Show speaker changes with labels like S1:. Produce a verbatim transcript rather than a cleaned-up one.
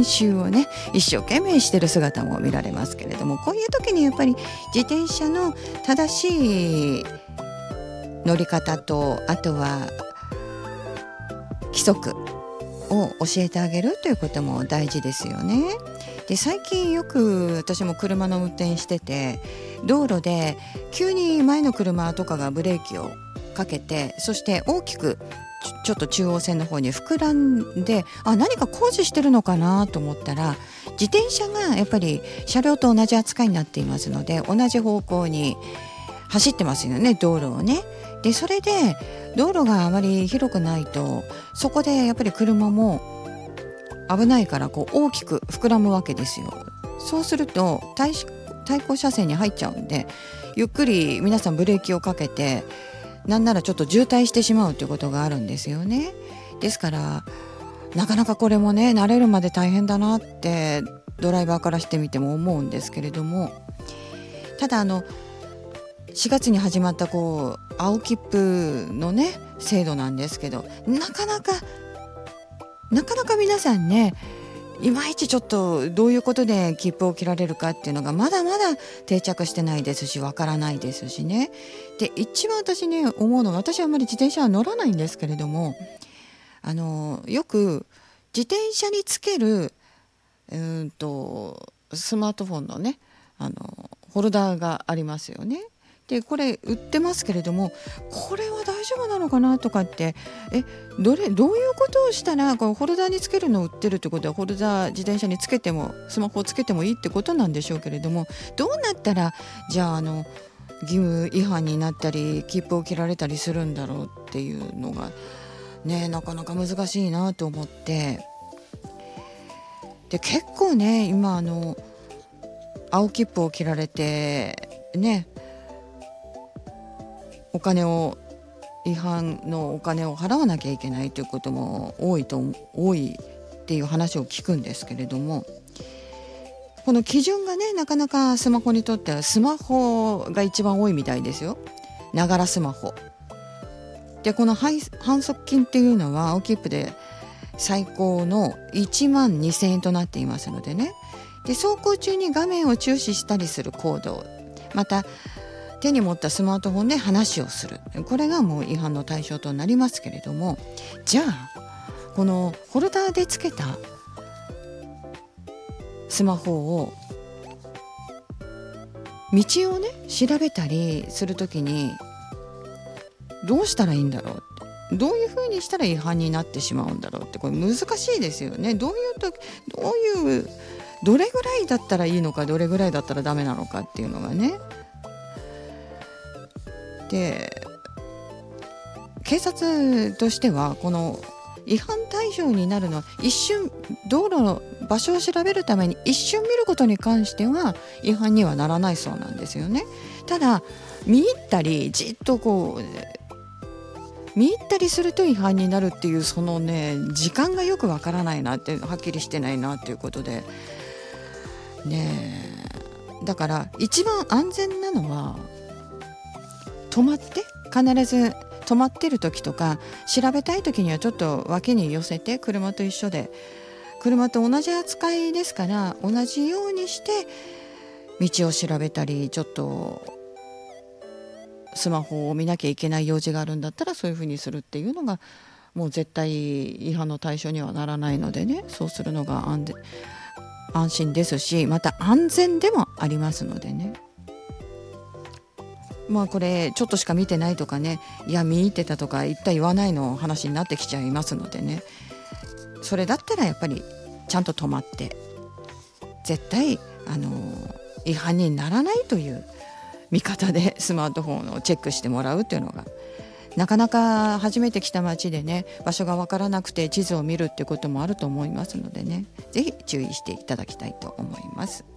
S1: 練習をね一生懸命してる姿も見られますけれども、こういう時にやっぱり自転車の正しい乗り方と、あとは規則を教えてあげるということも大事ですよね。で最近よく私も車の運転してて、道路で急に前の車とかがブレーキをかけて、そして大きくちょっと中央線の方に膨らんで、あ、何か工事してるのかなと思ったら、自転車がやっぱり車両と同じ扱いになっていますので、同じ方向に走ってますよね、道路をね。でそれで道路があまり広くないと、そこでやっぱり車も危ないからこう大きく膨らむわけですよ。そうすると 対, 対向車線に入っちゃうんで、ゆっくり皆さんブレーキをかけて、なんならちょっと渋滞してしまうということがあるんですよね。ですからなかなかこれもね、慣れるまで大変だなってドライバーからしてみても思うんですけれども、ただあのしがつに始まったこう青切符のね制度なんですけど、なかなかなかなか皆さんね、いまいちちょっとどういうことで切符を切られるかっていうのがまだまだ定着してないですし、わからないですしね。で一番私ね思うのは、私はあんまり自転車は乗らないんですけれども、あのよく自転車につけるうーんとスマートフォンのね、あのホルダーがありますよね。でこれ売ってますけれども、これは大丈夫なのかなとかって、えどれどういうことをしたらこうホルダーにつけるのを売ってるってことは、ホルダー自転車につけてもスマホをつけてもいいってことなんでしょうけれども、どうなったらじゃああの義務違反になったり切符を切られたりするんだろうっていうのがね、なかなか難しいなと思って、で結構ね今あの青切符を切られてね、お金を違反のお金を払わなきゃいけないということも多いと多いっていう話を聞くんですけれども、この基準がねなかなかスマホにとってはスマホが一番多いみたいですよ。ながらスマホで、この反則金っていうのは青切符で最高のいちまんにせんえんとなっていますのでね。で走行中に画面を注視したりする行動、また手に持ったスマートフォンで話をする、これがもう違反の対象となりますけれども、じゃあこのホルダーでつけたスマホを道をね調べたりするときにどうしたらいいんだろうって、どういうふうにしたら違反になってしまうんだろうって、これ難しいですよね。どういうとどういうどれぐらいだったらいいのか、どれぐらいだったらダメなのかっていうのがね。で警察としてはこの違反対象になるのは一瞬、道路の場所を調べるために一瞬見ることに関しては違反にはならないそうなんですよね。ただ見入ったりじっとこう見入ったりすると違反になるっていう、そのね時間がよくわからないなって、はっきりしてないなっていうことでね。だから一番安全なのは止まって、必ず止まってる時とか調べたい時にはちょっと脇に寄せて、車と一緒で車と同じ扱いですから、同じようにして道を調べたり、ちょっとスマホを見なきゃいけない用事があるんだったらそういうふうにするっていうのがもう絶対違反の対象にはならないのでね、そうするのが安全安心ですし、また安全でもありますのでね。まあこれちょっとしか見てないとかね、いや見入ってたとか言った言わないの話になってきちゃいますのでね、それだったらやっぱりちゃんと止まって絶対あの違反にならないという見方でスマートフォンをチェックしてもらうっていうのが、なかなか初めて来た街でね場所が分からなくて地図を見るっていうこともあると思いますのでね、ぜひ注意していただきたいと思います。